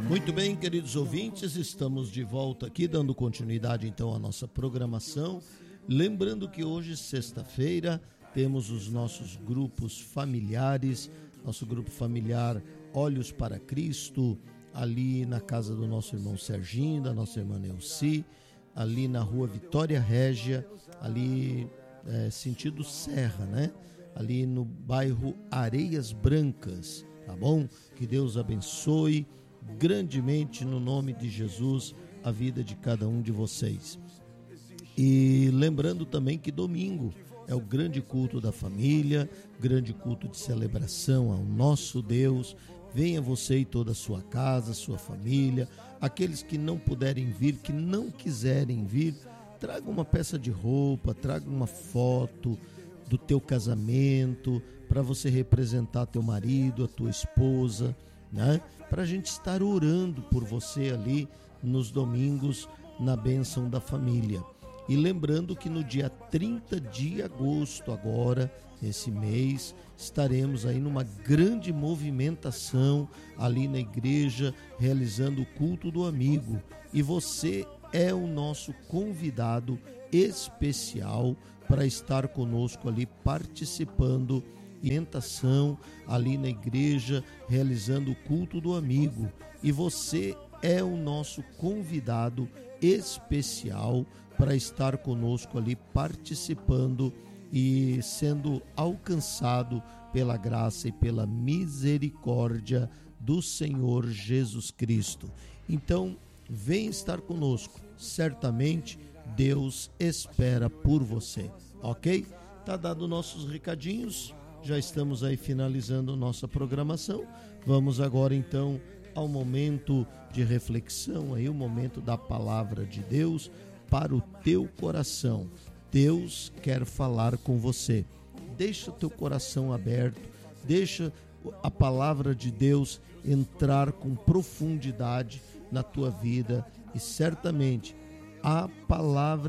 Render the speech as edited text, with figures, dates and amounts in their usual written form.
Muito bem, queridos ouvintes, estamos de volta aqui, dando continuidade então à nossa programação. Lembrando que hoje, sexta-feira, temos os nossos grupos familiares, nosso grupo familiar Olhos para Cristo, ali na casa do nosso irmão Serginho, da nossa irmã Neuci, ali na rua Vitória Régia, ali sentido Serra, né? Ali no bairro Areias Brancas, tá bom? Que Deus abençoe grandemente no nome de Jesus a vida de cada um de vocês. E lembrando também que domingo é o grande culto da família, grande culto de celebração ao nosso Deus. Venha você e toda a sua casa, sua família, aqueles que não puderem vir, que não quiserem vir, traga uma peça de roupa, traga uma foto do teu casamento, para você representar teu marido, a tua esposa, né? Para a gente estar orando por você ali nos domingos na bênção da família. E lembrando que no dia 30 de agosto, agora, esse mês, estaremos aí numa grande movimentação ali na igreja, realizando o culto do amigo. E você é o nosso convidado especial para estar conosco ali participando orientação ali na igreja, realizando o culto do amigo. E você é o nosso convidado especial para estar conosco ali participando e sendo alcançado pela graça e pela misericórdia do Senhor Jesus Cristo. Então, vem estar conosco. Certamente Deus espera por você, ok? Tá dado nossos recadinhos. Já estamos aí finalizando nossa programação. Vamos agora então ao momento de reflexão, aí o momento da palavra de Deus para o teu coração. Deus quer falar com você. Deixa o teu coração aberto, deixa a palavra de Deus entrar com profundidade na tua vida e certamente a palavra